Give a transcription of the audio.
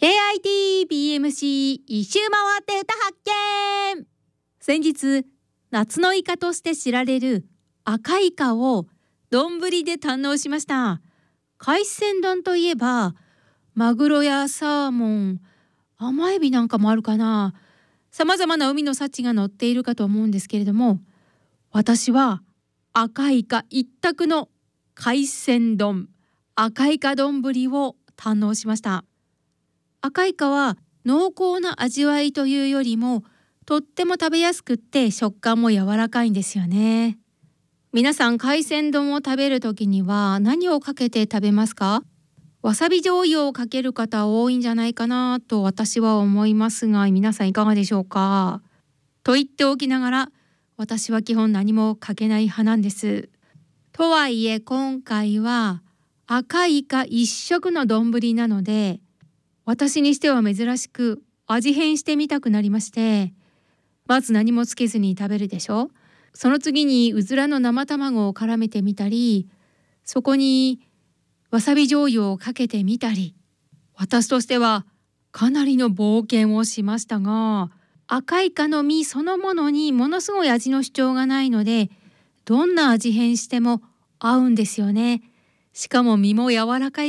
KITBMC 一周回って歌発見。先日夏のイカとして知られる赤イカを丼で堪能しました。海鮮丼といえばマグロやサーモン、甘エビなんかもあるかな。さまざまな海の幸が乗っているかと思うんですけれども、私は赤イカ一択の海鮮丼、赤イカ丼を堪能しました。赤イカは濃厚な味わいというよりもとっても食べやすくって食感も柔らかいんですよね。皆さん海鮮丼を食べるときには何をかけて食べますか？わさび醤油をかける方多いんじゃないかなと私は思いますが、皆さんいかがでしょうか？と言っておきながら私は基本何もかけない派なんです。とはいえ今回は赤イカ一色の丼なので、私にしては珍しく味変してみたくなりまして、まず何もつけずに食べるでしょ。その次にうずらの生卵を絡めてみたり、そこにわさび醤油をかけてみたり、私としてはかなりの冒険をしましたが、赤イカの身そのものにものすごい味の主張がないので、どんな味変しても合うんですよね。しかも身も柔らかい